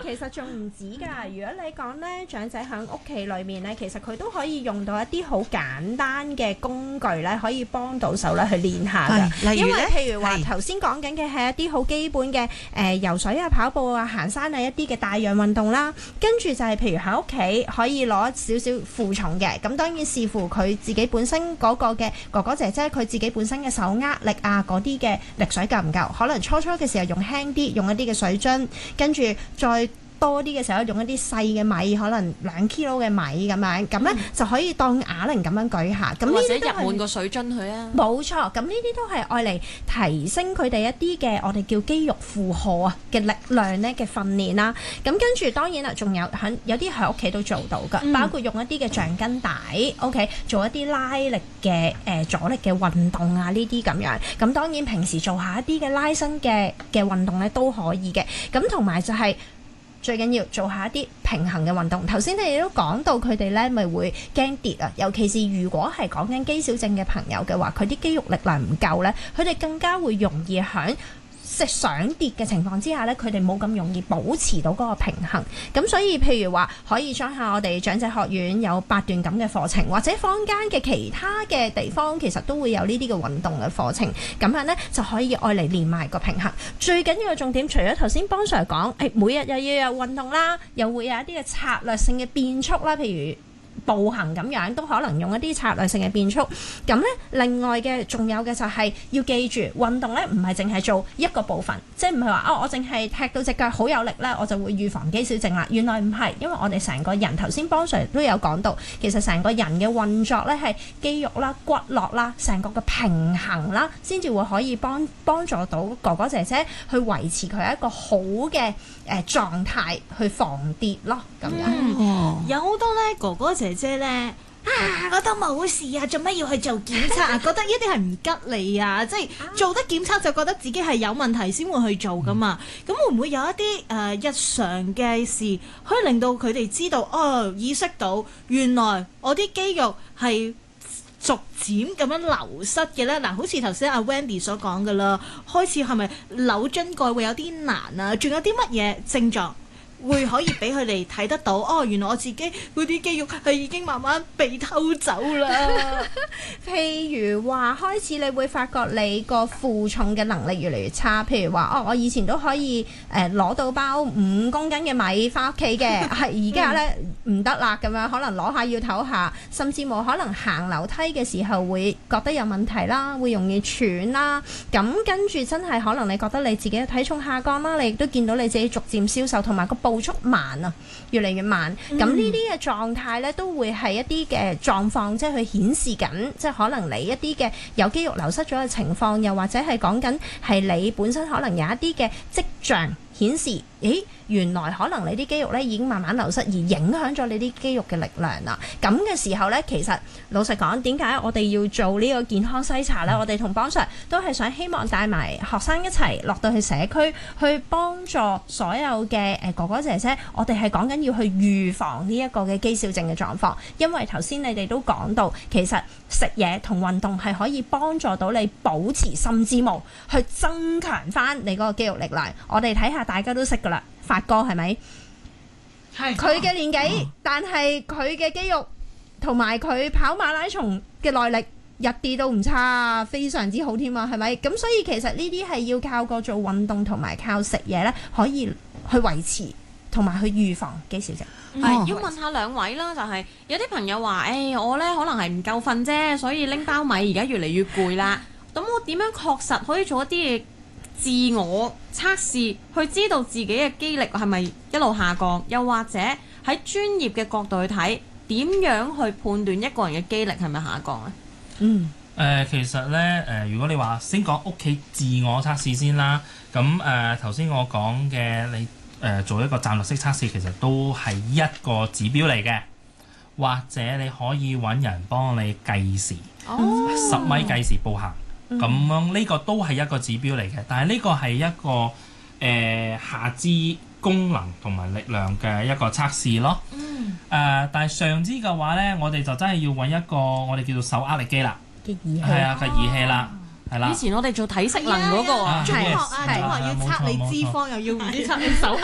其實仲唔止㗎。如果你講咧長者喺屋企裏面咧，其實佢都可以用到一啲好簡單嘅工具咧，可以幫到手咧去練下㗎。 例如咧， 譬如話頭先講緊嘅係一啲好基本嘅游水啊、跑步啊、行山啊一啲嘅帶氧運動啦，跟住就係譬如喺屋企可以攞少少負重嘅，咁當然視乎佢自己本身嗰個嘅哥哥姐姐佢自己本身嘅手握力啊嗰啲嘅力水夠唔夠，可能初嘅時候用輕啲，用一啲嘅水樽，跟住再多啲嘅時候用一啲細嘅米，可能2 kilo 嘅米咁咧就可以當啞鈴咁樣舉下。咁或者入滿個水樽佢啊。 冇錯，咁呢啲都係愛嚟提升佢哋一啲嘅我哋叫肌肉負荷啊嘅力量咧嘅訓練啦。咁跟住當然啦，仲有啲喺屋企都做到㗎，包括用一啲嘅橡筋帶 ，OK， 做一啲拉力嘅阻力嘅運動啊呢啲咁樣。咁當然平時做下一啲嘅拉伸嘅運動咧都可以嘅。咁同埋就係最緊要做下一啲平衡嘅運動。頭先你哋都講到佢哋咧咪會驚跌啊，尤其是如果係講緊肌少症嘅朋友嘅話，佢啲肌肉力量唔夠咧，佢哋更加會容易響想跌嘅情況之下咧，佢哋冇咁容易保持到嗰個平衡。咁所以譬如話可以將下我哋長者學院有8段咁嘅課程，或者坊間嘅其他嘅地方其實都會有呢啲嘅運動嘅課程，咁樣咧就可以愛嚟練埋個平衡。最緊要嘅重點，除咗頭先幫 Sir 講，每日又要有運動啦，又會有一啲嘅策略性嘅變速啦，譬如步行咁樣都可能用一啲策略性嘅變速。咁咧另外嘅仲有嘅就係要記住運動咧唔係淨係做一個部分，即係唔係話我淨係踢到隻腳好有力啦，我就會預防肌少症啦。原來唔係，因為我哋成個人頭先幫 Sir 都有講到，其實成個人嘅運作咧係肌肉啦、骨骼啦、成個嘅平衡啦，先至會可以幫助到哥哥姐姐去維持佢一個好嘅狀態去防跌咯咁樣。 有好多咧哥哥姐姐咧覺得冇事啊，做乜要去做檢測啊？覺得呢啲係唔吉利啊，即係做得檢測就覺得自己係有問題先會去做噶嘛。咁會唔會有一啲日常嘅事可以令到佢哋知道意識到原來我啲肌肉係逐漸咁樣流失嘅咧？嗱，好似頭先阿 Wendy 所講嘅啦，開始係咪扭樽蓋會有啲難啊？仲有啲乜嘢症狀會可以俾佢哋睇得到？原來我自己嗰啲肌肉係已經慢慢被偷走啦。 譬如話開始你會發覺你個負重嘅能力越嚟越差。譬如話我以前都可以攞到包5公斤嘅米翻屋企嘅，係而家咧唔得啦咁樣，可能攞下要唞下，甚至冇可能行樓梯嘅時候會覺得有問題啦，會容易喘啦。咁跟住真係可能你覺得你自己嘅體重下降啦，你亦都見到你自己逐漸消瘦，同埋個步速慢啊，越嚟越慢。咁呢啲嘅狀態咧，都會係一啲嘅狀況，即係佢顯示緊，即係可能你一啲嘅有肌肉流失咗嘅情況，又或者係講緊係你本身可能有一啲嘅跡象顯示，原來可能你啲肌肉咧已經慢慢流失，而影響咗你啲肌肉嘅力量啦。咁嘅時候咧，其實老實講，點解我哋要做呢個健康篩查咧？我哋同幫 Sir 都係想希望帶埋學生一齊落到去社區，去幫助所有嘅哥哥姐姐。我哋係講緊要去預防呢一個嘅肌少症嘅狀況，因為頭先你哋都講到，其實食嘢同運動係可以幫助到你保持，甚至乎去增強翻你嗰個肌肉力量。我哋睇下大家都識噶啦。發哥係咪？係佢嘅年紀，但係佢嘅肌肉同埋佢跑馬拉松嘅耐力一啲都唔差，非常之好添啊！係咪？咁所以其實呢啲係要靠個做運動同埋靠食嘢咧，可以去維持同埋去預防肌少症。 要問下兩位啦，就係有啲朋友話，我咧可能係唔夠瞓啫，所以拎包米而家越嚟越攰啦。咁我點樣確實可以做一啲嘢？自我測試去知道自己嘅肌力係咪一路下降，又或者喺專業嘅角度去睇，點樣去判斷一個人嘅肌力係咪下降呢？ 其實呢，如果你話先講屋企自我測試先啦，咁頭先我講嘅你做一個站立式測試，其實都係一個指標嚟嘅，或者你可以揾人幫你計時，10米計時步行。咁樣呢個都係一個指標嚟嘅，但係呢個係一個下肢功能同埋力量嘅一個測試咯。但係上肢嘅話呢，我哋就真係要揾一個我哋叫做手握力機啦嘅儀器，係啊嘅儀器啦，係啦。 以前我哋做體適能嗰個中學要測你脂肪，又要唔知測你手握